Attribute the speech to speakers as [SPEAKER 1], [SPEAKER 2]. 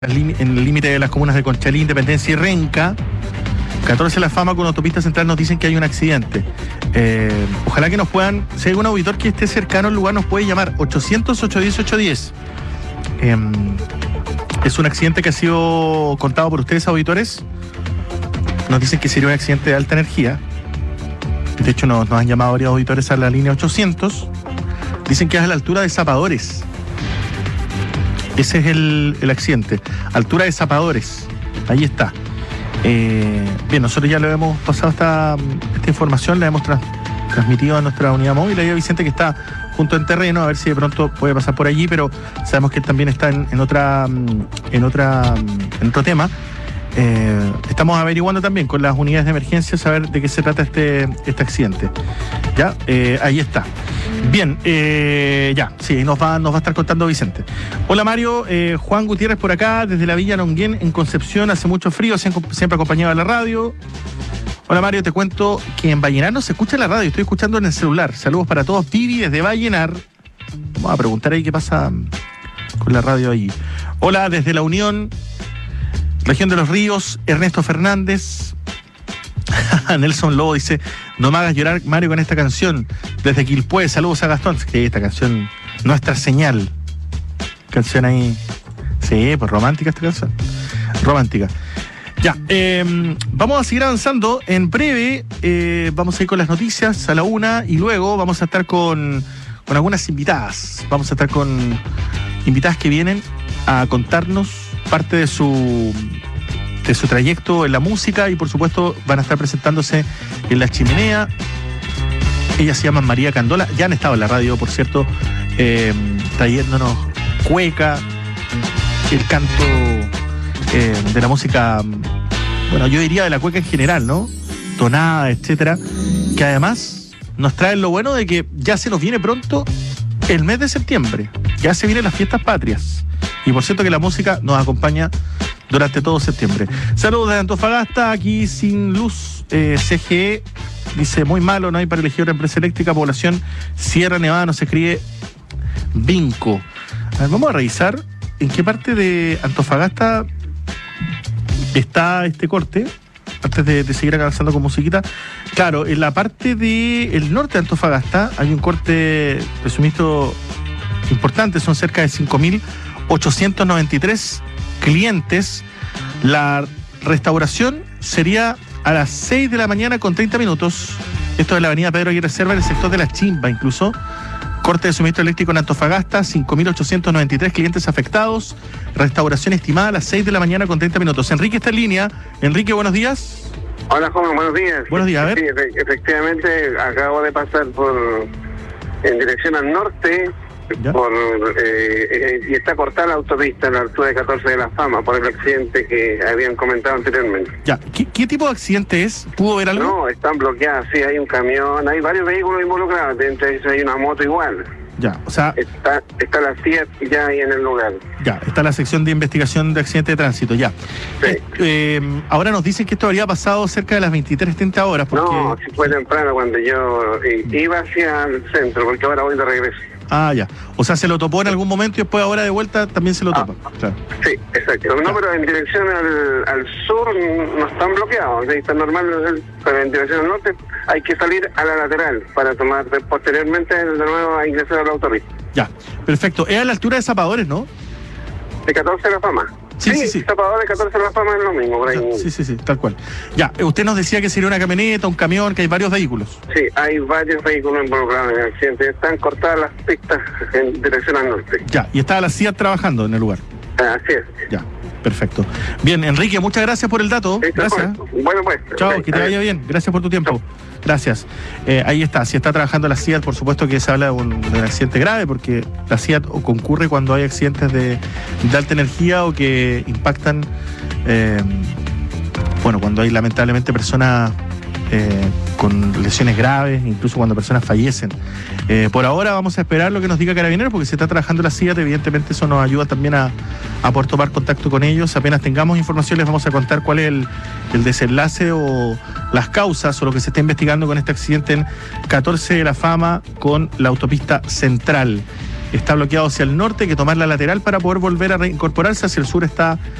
[SPEAKER 1] en el límite de las comunas de Conchalí, Independencia y Renca. 14 La Fama con autopista central nos dicen que hay un accidente. Ojalá que nos puedan, si hay algún auditor que esté cercano al lugar, nos puede llamar 800-810-810. Es un accidente que ha sido contado por ustedes, auditores. Nos dicen que sería un accidente de alta energía. De hecho, nos han llamado varios auditores a la línea 800. Dicen que es a la altura de Zapadores. Ese es el accidente. Altura de Zapadores. Ahí está. Bien, nosotros ya le hemos pasado esta información, la hemos transmitido a nuestra unidad móvil. Ahí a Vicente, que está junto en terreno, a ver si de pronto puede pasar por allí, pero sabemos que él también está en otro tema. Estamos averiguando también con las unidades de emergencia saber de qué se trata este accidente. Ya, ahí está. Bien, ya, sí, nos va a estar contando Vicente. Hola Mario, Juan Gutiérrez por acá, desde la Villa Nonguén, en Concepción, hace mucho frío, siempre acompañado de la radio. Hola Mario, te cuento que en Vallenar no se escucha la radio, estoy escuchando en el celular. Saludos para todos, Vivi desde Vallenar. Vamos a preguntar ahí qué pasa con la radio allí. Hola, desde La Unión, Región de los Ríos, Ernesto Fernández. Nelson Lobo dice: no me hagas llorar, Mario, con esta canción. Desde Quilpué, saludos a Gastón. Sí, esta canción, nuestra señal. Canción ahí. Sí, pues romántica esta canción. Romántica. Ya, vamos a seguir avanzando. En breve vamos a ir con las noticias a la 1 y luego vamos a estar con algunas invitadas. Vamos a estar con invitadas que vienen a contarnos parte de su trayecto en la música y por supuesto van a estar presentándose en La Chimenea. Ellas se llaman María Candola, ya han estado en la radio, por cierto, trayéndonos cueca, el canto de la música, bueno, yo diría de la cueca en general, ¿no? Tonada, etcétera, que además nos trae lo bueno de que ya se nos viene pronto el mes de septiembre, ya se vienen las fiestas patrias y por cierto que la música nos acompaña durante todo septiembre. Saludos de Antofagasta, aquí sin luz, CGE, dice: muy malo, no hay para elegir una empresa eléctrica, población Sierra Nevada, no se escribe Vinco. A ver, vamos a revisar en qué parte de Antofagasta está este corte, antes de seguir avanzando con musiquita. Claro, en la parte del norte de Antofagasta hay un corte de suministro importante, son cerca de 5.893 clientes. La restauración sería a las 6 de la mañana con 30 minutos. Esto es la avenida Pedro Aguirre Cerva, en el sector de La Chimba incluso. Corte de suministro eléctrico en Antofagasta, 5.893 clientes afectados. Restauración estimada a las 6 de la mañana con 30 minutos. Enrique está en línea. Enrique, buenos días.
[SPEAKER 2] Hola, joven, buenos días.
[SPEAKER 1] Buenos días, a ver.
[SPEAKER 2] Sí, efectivamente, acabo de pasar en dirección al norte, y está cortada la autopista a la altura de 14 de La Fama por el accidente que habían comentado anteriormente.
[SPEAKER 1] Ya, ¿qué tipo de accidente es? ¿Pudo ver algo?
[SPEAKER 2] No, están bloqueadas, sí, hay un camión, hay varios vehículos involucrados, entre ellos hay una moto igual.
[SPEAKER 1] Ya, o sea...
[SPEAKER 2] Está la Fiat ya ahí en el lugar.
[SPEAKER 1] Ya, está la sección de investigación de accidentes de tránsito, ya.
[SPEAKER 2] Sí.
[SPEAKER 1] Ahora nos dicen que esto habría pasado cerca de las 23:30 horas. Porque...
[SPEAKER 2] No, si fue temprano cuando yo iba hacia el centro, porque ahora voy de regreso.
[SPEAKER 1] Ah, ya. O sea, se lo topó en algún momento y después ahora de vuelta también se lo topa. Claro.
[SPEAKER 2] Sí, exacto. No, pero en dirección al sur no están bloqueados. Ahí está normal, pero en dirección al norte hay que salir a la lateral para tomar posteriormente de nuevo a ingresar a la autopista. Ya,
[SPEAKER 1] perfecto. Es a la altura de Zapadores, ¿no?
[SPEAKER 2] De 14 de La Fama. Sí. Zapadores de 14 de La Fama es lo mismo, por ahí.
[SPEAKER 1] Sí, tal cual. Ya, usted nos decía que sería una camioneta, un camión, que hay varios vehículos.
[SPEAKER 2] Sí, hay varios vehículos involucrados en el accidente. Están cortadas las pistas en dirección al norte.
[SPEAKER 1] Ya, y está la CIA trabajando en el lugar.
[SPEAKER 2] Así es.
[SPEAKER 1] Ya, perfecto. Bien, Enrique, muchas gracias por el dato. Gracias.
[SPEAKER 2] Bueno, pues.
[SPEAKER 1] Chao, que te vaya bien. Gracias por tu tiempo. Chao. Gracias. Ahí está, si está trabajando la CIA, por supuesto que se habla de un accidente grave, porque la CIA concurre cuando hay accidentes de alta energía o que impactan, cuando hay lamentablemente personas con lesiones graves, incluso cuando personas fallecen. Por ahora vamos a esperar lo que nos diga Carabineros, porque se está trabajando la CIA, evidentemente eso nos ayuda también a poder tomar contacto con ellos. Apenas tengamos información les vamos a contar cuál es el desenlace o las causas o lo que se está investigando con este accidente en 14 de La Fama con la autopista central. está bloqueado hacia el norte, hay que tomar la lateral para poder volver a reincorporarse. Hacia el sur está